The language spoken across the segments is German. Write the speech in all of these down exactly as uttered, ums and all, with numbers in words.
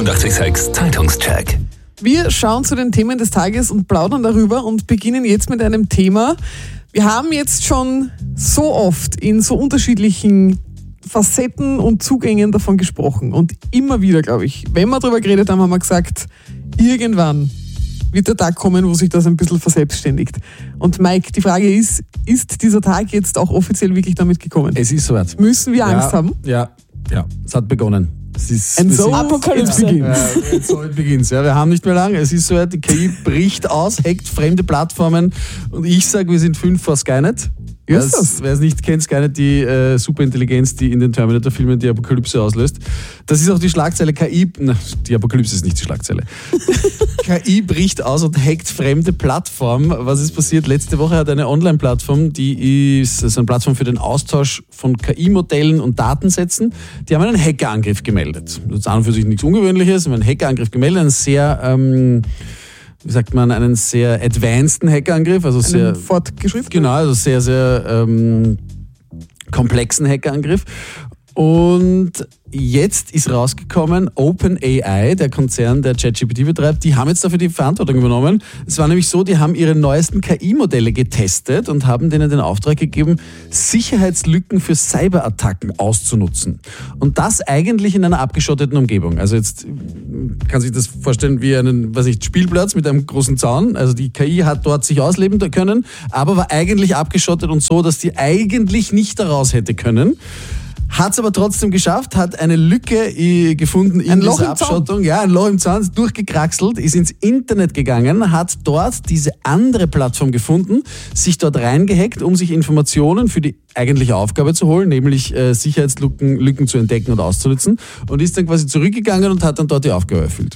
achtundachtzig Komma sechs Zeitungscheck. Wir schauen zu den Themen des Tages und plaudern darüber und beginnen jetzt mit einem Thema. Wir haben jetzt schon so oft in so unterschiedlichen Facetten und Zugängen davon gesprochen. Und immer wieder, glaube ich, wenn wir darüber geredet haben, haben wir gesagt, irgendwann wird der Tag kommen, wo sich das ein bisschen verselbstständigt. Und Mike, die Frage ist, ist dieser Tag jetzt auch offiziell wirklich damit gekommen? Es ist soweit. Müssen wir Angst ja, haben? Ja, ja, es hat begonnen. Es ist, And wir so sind- Apokalypse Ja, begins. ja, so it begins. Ja, wir haben nicht mehr lange. Es ist soweit, die K I bricht aus, hackt fremde Plattformen und ich sage, wir sind fünf vor Skynet. Wie ist das? Wer es nicht kennt, Skynet, die äh, Superintelligenz, die in den Terminator-Filmen die Apokalypse auslöst. Das ist auch die Schlagzeile K I, na, die Apokalypse ist nicht die Schlagzeile. K I bricht aus und hackt fremde Plattformen. Was ist passiert? Letzte Woche hat eine Online-Plattform, die ist also eine Plattform für den Austausch von K I-Modellen und Datensätzen, die haben einen Hackerangriff gemeldet. Das ist an und für sich nichts Ungewöhnliches, haben einen Hackerangriff gemeldet, einen sehr, ähm, wie sagt man, einen sehr advanceden Hackerangriff, also sehr Einen fortgeschrittenen? Genau, also sehr, sehr ähm, komplexen Hackerangriff. Und jetzt ist rausgekommen, OpenAI, der Konzern, der ChatGPT betreibt, die haben jetzt dafür die Verantwortung übernommen. Es war nämlich so, die haben ihre neuesten K I-Modelle getestet und haben denen den Auftrag gegeben, Sicherheitslücken für Cyberattacken auszunutzen. Und das eigentlich in einer abgeschotteten Umgebung. Also jetzt kann sich das vorstellen wie einen, weiß ich, Spielplatz mit einem großen Zaun. Also die K I hat dort sich ausleben können, aber war eigentlich abgeschottet und so, dass die eigentlich nicht daraus hätte können. Hat es aber trotzdem geschafft, hat eine Lücke äh, gefunden in Ein Loch dieser im Zaun. Abschottung. Ja, ein Loch im Zaun, ist durchgekraxelt, ist ins Internet gegangen, hat dort diese andere Plattform gefunden, sich dort reingehackt, um sich Informationen für die eigentliche Aufgabe zu holen, nämlich äh, Sicherheitslücken Lücken zu entdecken und auszunutzen, und ist dann quasi zurückgegangen und hat dann dort die Aufgabe erfüllt.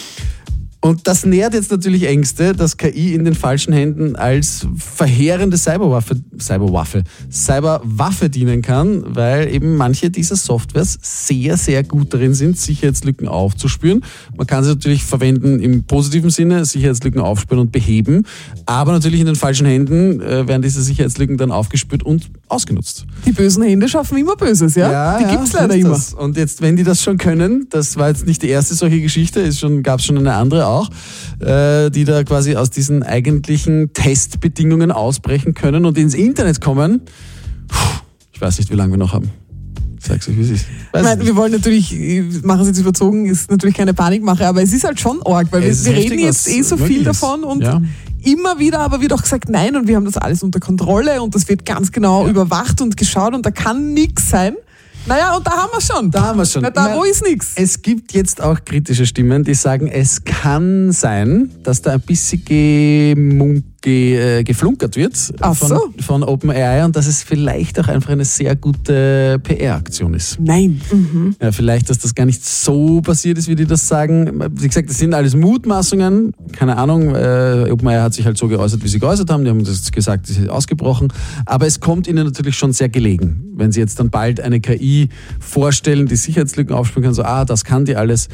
Und das nährt jetzt natürlich Ängste, dass K I in den falschen Händen als verheerende Cyberwaffe, Cyberwaffe, Cyberwaffe dienen kann, weil eben manche dieser Softwares sehr, sehr gut darin sind, Sicherheitslücken aufzuspüren. Man kann sie natürlich verwenden im positiven Sinne, Sicherheitslücken aufspüren und beheben, aber natürlich in den falschen Händen äh, werden diese Sicherheitslücken dann aufgespürt und ausgenutzt. Die bösen Hände schaffen immer Böses, ja? Die gibt's so leider ist immer. das. Und jetzt, wenn die das schon können, das war jetzt nicht die erste solche Geschichte, es schon, gab es schon eine andere auch, äh, die da quasi aus diesen eigentlichen Testbedingungen ausbrechen können und ins Internet kommen. Puh, ich weiß nicht, wie lange wir noch haben. Ich sag's euch, wie es ist. Ich meine, wir wollen natürlich, machen es jetzt überzogen, ist natürlich keine Panikmache, aber es ist halt schon arg, weil wir, Es ist wir heftig, reden jetzt was eh so möglich viel ist. davon und Ja. immer wieder aber wird auch gesagt, nein, und wir haben das alles unter Kontrolle und das wird ganz genau Ja. überwacht und geschaut und da kann nichts sein. Naja, und da haben wir schon. Da haben wir schon. Na, da Ich wo mein, ist nichts? Es gibt jetzt auch kritische Stimmen, die sagen, es kann sein, dass da ein bisschen gemunk, ge, äh, geflunkert wird Ach von, so. von OpenAI und dass es vielleicht auch einfach eine sehr gute P R-Aktion ist. Nein. Ja, vielleicht, dass das gar nicht so passiert ist, wie die das sagen. Wie gesagt, das sind alles Mutmaßungen. Keine Ahnung. Äh, OpenAI hat sich halt so geäußert, wie sie geäußert haben. Die haben das gesagt, sie ist ausgebrochen. Aber es kommt ihnen natürlich schon sehr gelegen, wenn sie jetzt dann bald eine K I vorstellen, die Sicherheitslücken aufspüren kann. So, ah, das kann die alles.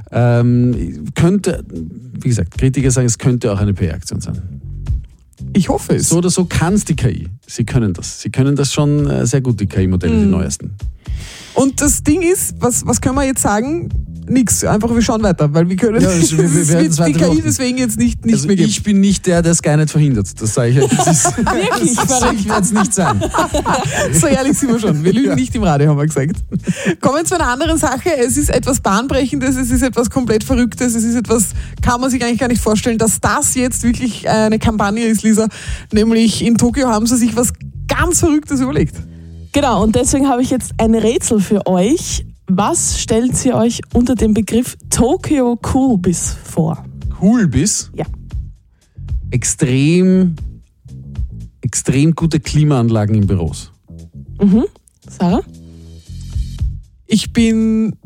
Ähm, könnte, wie gesagt, Kritiker sagen, es könnte auch eine P R-Aktion sein. Ich hoffe es. So oder so kann es die K I. Sie können das. Sie können das schon äh, sehr gut, die K I-Modelle, die neuesten. Und das Ding ist, was, was können wir jetzt sagen? Nix, einfach wir schauen weiter, weil wir können Ja, wir- wir es werden wird es die weiter K I machen. deswegen jetzt nicht, nicht Also mehr geben. ich bin nicht der, der Skynet verhindert. Das sage ich euch. Das ist, Wirklich das verrückt. ich werde es nicht sein. So ehrlich sind wir schon. Wir lügen Ja. nicht im Radio, haben wir gesagt. Kommen wir zu einer anderen Sache. Es ist etwas Bahnbrechendes, es ist etwas komplett Verrücktes, es ist etwas, kann man sich eigentlich gar nicht vorstellen, dass das jetzt wirklich eine Kampagne ist, Lisa. Nämlich in Tokio haben sie sich was ganz Verrücktes überlegt. Genau, und deswegen habe ich jetzt ein Rätsel für euch. Was stellt ihr euch unter dem Begriff Tokyo Coolbiz vor? Coolbiz? Ja. Extrem, extrem gute Klimaanlagen in Büros. Mhm. Sarah? Ich bin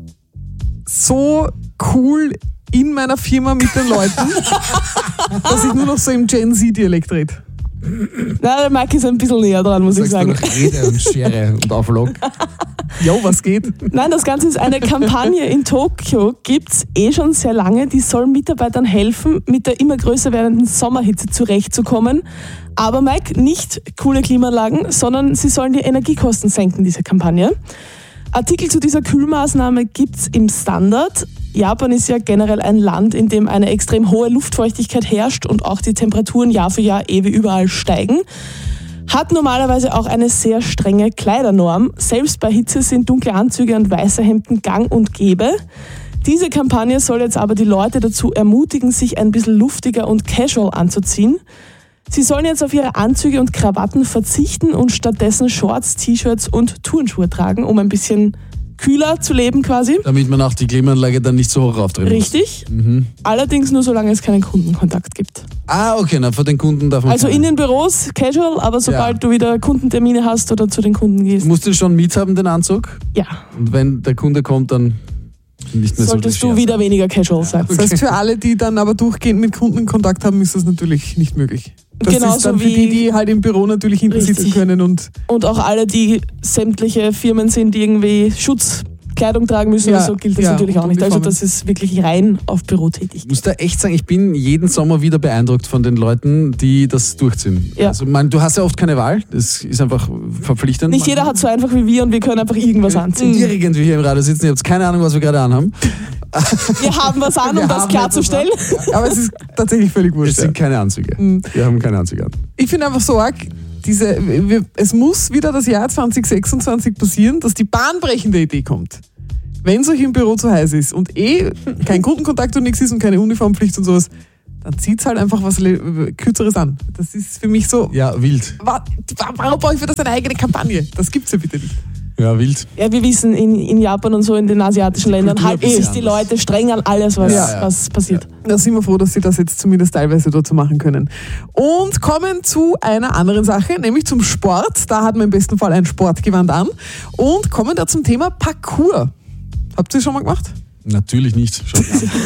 so cool in meiner Firma mit den Leuten, dass ich nur noch so im Gen Z-Dialekt rede. Na, der Marc ist ein bisschen näher dran, muss ich Sagst du sagen. noch Rede und Schere und Auflog? Jo, was geht? Nein, das Ganze ist eine Kampagne in Tokio, gibt es eh schon sehr lange. Die soll Mitarbeitern helfen, mit der immer größer werdenden Sommerhitze zurechtzukommen. Aber Mike, nicht coole Klimaanlagen, sondern sie sollen die Energiekosten senken, diese Kampagne. Artikel zu dieser Kühlmaßnahme gibt es im Standard Japan ist ja generell ein Land, in dem eine extrem hohe Luftfeuchtigkeit herrscht und auch die Temperaturen Jahr für Jahr eh wie überall steigen. Hat normalerweise auch eine sehr strenge Kleidernorm. Selbst bei Hitze sind dunkle Anzüge und weiße Hemden gang und gäbe. Diese Kampagne soll jetzt aber die Leute dazu ermutigen, sich ein bisschen luftiger und casual anzuziehen. Sie sollen jetzt auf ihre Anzüge und Krawatten verzichten und stattdessen Shorts, T-Shirts und Turnschuhe tragen, um ein bisschen kühler zu leben quasi. Damit man auch die Klimaanlage dann nicht so hoch aufdrehen Richtig. muss. Mhm. Allerdings nur solange es keinen Kundenkontakt gibt. Ah, okay, na, vor den Kunden darf man Also keinen. in den Büros casual, aber sobald Ja. du wieder Kundentermine hast oder zu den Kunden gehst, Musst du den schon mithaben, den Anzug? ja, Und wenn der Kunde kommt, dann nicht mehr solltest so du wieder weniger casual sein. Das heißt, für alle, die dann aber durchgehend mit Kunden Kontakt haben, ist das natürlich nicht möglich. Das Genauso ist dann für wie- die, die halt im Büro natürlich hinten Richtig. sitzen können und Und auch alle, die sämtliche Firmen sind, die irgendwie Schutzkleidung tragen müssen, Ja, oder so gilt das ja, natürlich auch und nicht. Also Uniformen. das ist wirklich rein auf Bürotätigkeit. Ich muss da echt sagen, ich bin jeden Sommer wieder beeindruckt von den Leuten, die das durchziehen. Ja. Also, man, du hast ja oft keine Wahl, das ist einfach verpflichtend. Nicht jeder hat so einfach wie wir und wir können einfach irgendwas anziehen. Irgendwie hier im Radio sitzen, ihr habt keine Ahnung, was wir gerade anhaben. Wir haben was an, Wir um das haben klarzustellen. aber es ist tatsächlich völlig Es wurscht. sind keine Anzüge. Mhm. Wir haben keine Anzüge an. Ich finde einfach so arg, diese, wir, es muss wieder das Jahr zwanzig sechsundzwanzig passieren, dass die bahnbrechende Idee kommt. Wenn es euch im Büro zu heiß ist und eh kein Kundenkontakt und nichts ist und keine Uniformpflicht und sowas, dann zieht's halt einfach was Le- Kürzeres an. Das ist für mich so, Ja, wild. wa- warum brauche ich für das eine eigene Kampagne? Das gibt's ja bitte nicht. Ja, wild. Ja, wir wissen, in, in Japan und so in den asiatischen Ländern Kultur halt ein bisschen ist die anders. Leute streng an alles, was, Ja, ja. was passiert. Da sind wir froh, dass sie das jetzt zumindest teilweise dazu machen können. Und kommen zu einer anderen Sache, nämlich zum Sport. Da hat man im besten Fall ein Sportgewand an. Und kommen da zum Thema Parkour. Habt ihr das schon mal gemacht? Natürlich nicht. Schon.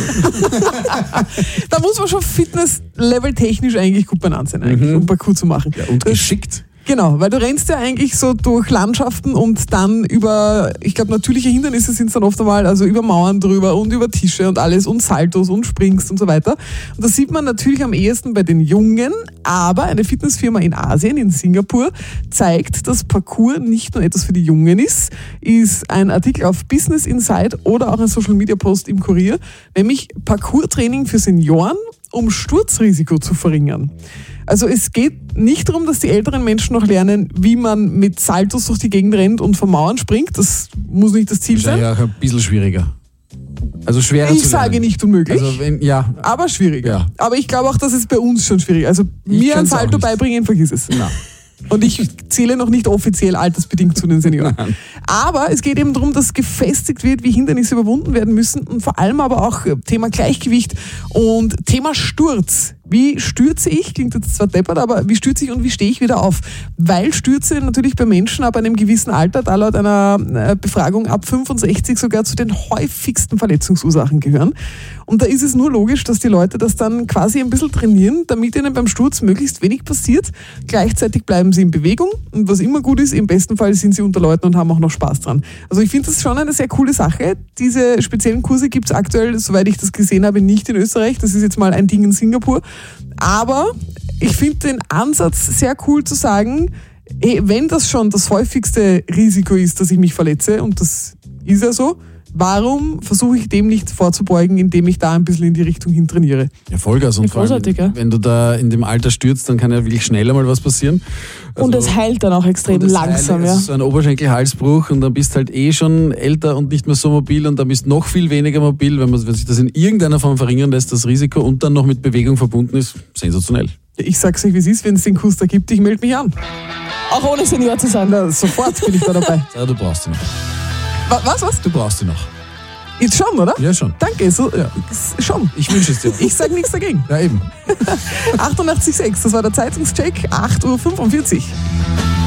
Da muss man schon Fitness-Level technisch eigentlich gut benannt sein, eigentlich, Mhm. um Parkour zu machen. Ja, und Das- geschickt. Genau, weil du rennst ja eigentlich so durch Landschaften und dann über, ich glaube, natürliche Hindernisse sind es dann oft einmal, also über Mauern drüber und über Tische und alles und Saltos und springst und so weiter. Und das sieht man natürlich am ehesten bei den Jungen, aber eine Fitnessfirma in Asien, in Singapur, zeigt, dass Parkour nicht nur etwas für die Jungen ist, ist ein Artikel auf Business Insight oder auch ein Social Media Post im Kurier, nämlich Parkour-Training für Senioren, um Sturzrisiko zu verringern. Also es geht nicht darum, dass die älteren Menschen noch lernen, wie man mit Saltos durch die Gegend rennt und von Mauern springt. Das muss nicht das Ziel sein. Wahrscheinlich auch ein bisschen schwieriger. Also schwerer Ich zu lernen. sage nicht unmöglich, Also wenn, ja, aber schwieriger. Ja. Aber ich glaube auch, dass es bei uns schon schwierig ist. Also mir ein kann's auch Salto nicht. beibringen, vergiss es. na. Und ich zähle noch nicht offiziell altersbedingt zu den Senioren. Nein. Aber es geht eben darum, dass gefestigt wird, wie Hindernisse überwunden werden müssen und vor allem aber auch Thema Gleichgewicht und Thema Sturz. Wie stürze ich? Klingt jetzt zwar deppert, aber wie stürze ich und wie stehe ich wieder auf? Weil Stürze natürlich bei Menschen ab einem gewissen Alter, da laut einer äh, Befragung ab fünfundsechzig sogar zu den häufigsten Verletzungsursachen gehören. Und da ist es nur logisch, dass die Leute das dann quasi ein bisschen trainieren, damit ihnen beim Sturz möglichst wenig passiert. Gleichzeitig bleiben sie in Bewegung und was immer gut ist, im besten Fall sind sie unter Leuten und haben auch noch Spaß dran. Also ich finde das schon eine sehr coole Sache. Diese speziellen Kurse gibt es aktuell, soweit ich das gesehen habe, nicht in Österreich. Das ist jetzt mal ein Ding in Singapur. Aber ich finde den Ansatz sehr cool zu sagen, hey, wenn das schon das häufigste Risiko ist, dass ich mich verletze, und das ist ja so, warum versuche ich dem nicht vorzubeugen, indem ich da ein bisschen in die Richtung hin trainiere? Ja, Vollgas. Und Ja, vor allem, großartig, ja. wenn du da in dem Alter stürzt, dann kann ja wirklich schnell einmal was passieren. Also, Und es heilt dann auch extrem und es langsam. heilt, Ja. es ist so ein Oberschenkel-Halsbruch und dann bist halt eh schon älter und nicht mehr so mobil und dann bist noch viel weniger mobil, wenn man wenn sich das in irgendeiner Form verringern lässt, das Risiko und dann noch mit Bewegung verbunden ist, sensationell. Ich sag's euch, wie es ist, wenn es den Kurs da gibt, ich melde mich an. Auch ohne Senior zu sein. Na, sofort bin ich da dabei. Ja, du brauchst ihn noch. Wa- Was, was? Du brauchst ihn noch. Jetzt schon, oder? Ja, schon. Danke, so, Ja. s- schon. Ich wünsche es dir. Ich sag nichts dagegen. Ja, eben. achtundachtzig Komma sechs, das war der Zeitungscheck, acht Uhr fünfundvierzig.